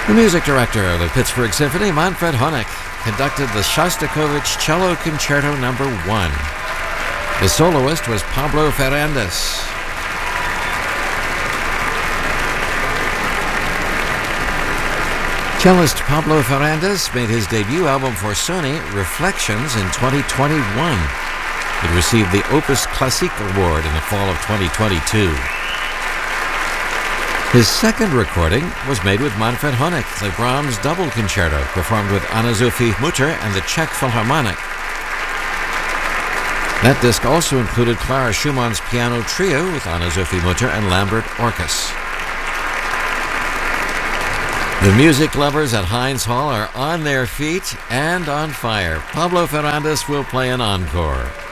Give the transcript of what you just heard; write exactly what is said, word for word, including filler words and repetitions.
The music director of the Pittsburgh Symphony, Manfred Honeck, conducted the Shostakovich Cello Concerto Number One. The soloist was Pablo Ferrandis. Cellist Pablo Ferrandis made his debut album for Sony, Reflections, in twenty twenty-one. It received the Opus Classique Award in the fall of twenty twenty-two. His second recording was made with Manfred Honeck, the Brahms Double Concerto, performed with Anna-Sophie Mutter and the Czech Philharmonic. That disc also included Clara Schumann's Piano Trio with Anna-Sophie Mutter and Lambert Orkes. The music lovers at Heinz Hall are on their feet and on fire. Pablo Ferrandis will play an encore.